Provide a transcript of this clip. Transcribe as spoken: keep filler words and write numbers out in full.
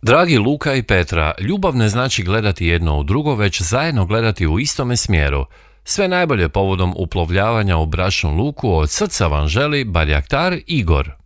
Dragi Luka i Petra, ljubav ne znači gledati jedno u drugo, već zajedno gledati u istome smjeru. Sve najbolje povodom uplovljavanja u bračnu luku od srca vam želi barjaktar Igor.